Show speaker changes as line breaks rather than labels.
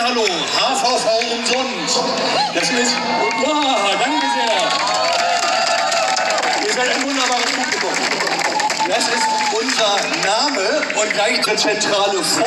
Hallo, HVV umsonst. Das ist, ja, danke sehr. Ihr seid ein wunderbares Publikum. Das ist unser Name und gleich zur zentrale